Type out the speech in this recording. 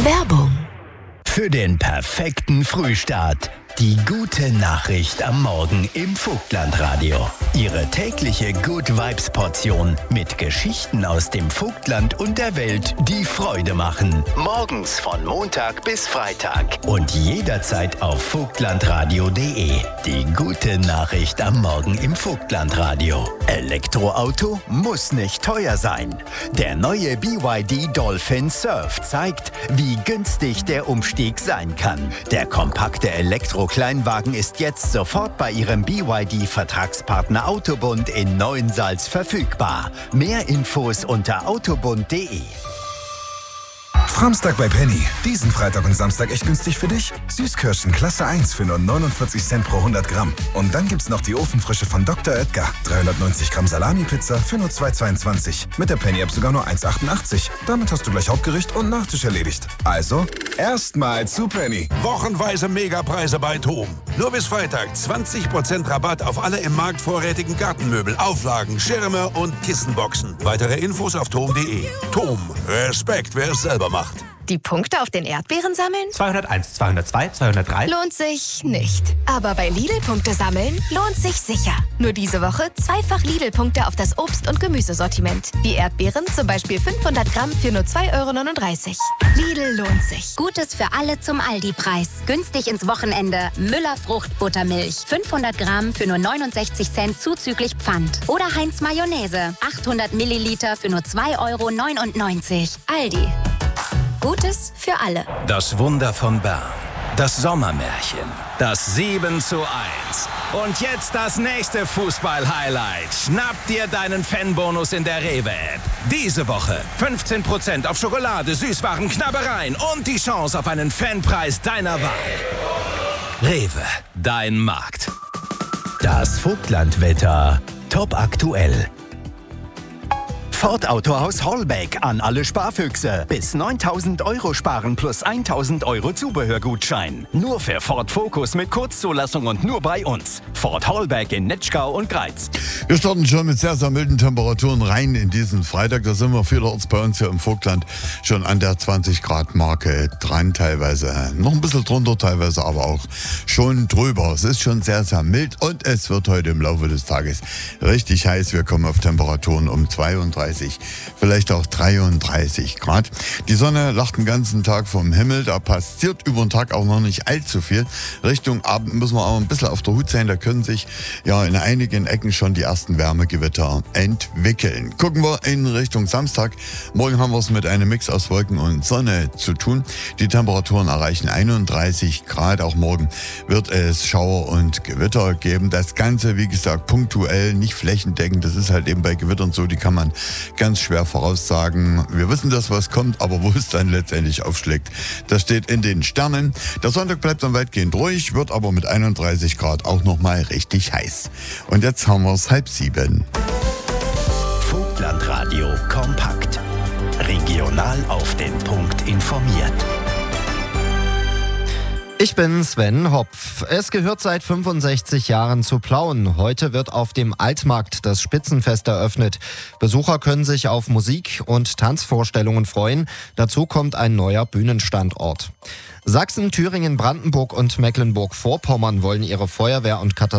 Werbung. Für den perfekten Frühstart. Die gute Nachricht am Morgen im Vogtlandradio. Ihre tägliche Good Vibes Portion mit Geschichten aus dem Vogtland und der Welt, die Freude machen. Morgens von Montag bis Freitag und jederzeit auf vogtlandradio.de. Die gute Nachricht am Morgen im Vogtlandradio. Elektroauto muss nicht teuer sein. Der neue BYD Dolphin Surf zeigt, wie günstig der Umstieg sein kann. Der kompakte Elektrokleinwagen ist jetzt sofort bei Ihrem BYD-Vertragspartner Autobund in Neuensalz verfügbar. Mehr Infos unter autobund.de. Framstag bei Penny. Diesen Freitag und Samstag echt günstig für dich. Süßkirschen Klasse 1 für nur 49 Cent pro 100 Gramm. Und dann gibt's noch die Ofenfrische von Dr. Oetker. 390 Gramm Salami-Pizza für nur 2,22. Mit der Penny-App sogar nur 1,88. Damit hast du gleich Hauptgericht und Nachtisch erledigt. Also, erstmal zu Penny. Wochenweise Megapreise bei TOM. Nur bis Freitag 20% Rabatt auf alle im Markt vorrätigen Gartenmöbel, Auflagen, Schirme und Kissenboxen. Weitere Infos auf tom.de. TOM. Respekt, wer es selber macht. Die Punkte auf den Erdbeeren sammeln? 201, 202, 203. Lohnt sich nicht. Aber bei Lidl-Punkte sammeln lohnt sich sicher. Nur diese Woche zweifach Lidl-Punkte auf das Obst- und Gemüsesortiment. Die Erdbeeren zum Beispiel 500 Gramm für nur 2,39 €. Lidl lohnt sich. Gutes für alle zum Aldi-Preis. Günstig ins Wochenende. Müller Fruchtbuttermilch. 500 Gramm für nur 69 Cent zuzüglich Pfand. Oder Heinz Mayonnaise. 800 Milliliter für nur 2,99 €. Aldi. Gutes für alle. Das Wunder von Bern. Das Sommermärchen. Das 7:1. Und jetzt das nächste Fußball-Highlight. Schnapp dir deinen Fanbonus in der Rewe-App. Diese Woche 15% auf Schokolade, Süßwaren, Knabbereien und die Chance auf einen Fanpreis deiner Wahl. Rewe, dein Markt. Das Vogtlandwetter. Top aktuell. Ford Autohaus Hollbeck an alle Sparfüchse. Bis 9.000 € sparen plus 1.000 € Zubehörgutschein. Nur für Ford Focus mit Kurzzulassung und nur bei uns. Ford Hollbeck in Netschgau und Greiz. Wir starten schon mit sehr, sehr milden Temperaturen rein in diesen Freitag. Da sind wir vielerorts bei uns hier im Vogtland schon an der 20-Grad-Marke dran. Teilweise noch ein bisschen drunter, teilweise aber auch schon drüber. Es ist schon sehr, sehr mild und es wird heute im Laufe des Tages richtig heiß. Wir kommen auf Temperaturen um 32, vielleicht auch 33 Grad. Die Sonne lacht den ganzen Tag vom Himmel. Da passiert über den Tag auch noch nicht allzu viel. Richtung Abend müssen wir aber ein bisschen auf der Hut sein. Da können sich ja in einigen Ecken schon die ersten Wärmegewitter entwickeln. Gucken wir in Richtung Samstag. Morgen haben wir es mit einem Mix aus Wolken und Sonne zu tun. Die Temperaturen erreichen 31 Grad. Auch morgen wird es Schauer und Gewitter geben. Das Ganze, wie gesagt, punktuell, nicht flächendeckend. Das ist halt eben bei Gewittern so, die kann man ganz schwer voraussagen. Wir wissen, dass was kommt, aber wo es dann letztendlich aufschlägt, das steht in den Sternen. Der Sonntag bleibt dann weitgehend ruhig, wird aber mit 31 Grad auch nochmal richtig heiß. Und jetzt haben wir es 6:30. Vogtlandradio kompakt. Regional auf den Punkt informiert. Ich bin Sven Hopf. Es gehört seit 65 Jahren zu Plauen. Heute wird auf dem Altmarkt das Spitzenfest eröffnet. Besucher können sich auf Musik- und Tanzvorstellungen freuen. Dazu kommt ein neuer Bühnenstandort. Sachsen, Thüringen, Brandenburg und Mecklenburg-Vorpommern wollen ihre Feuerwehr- und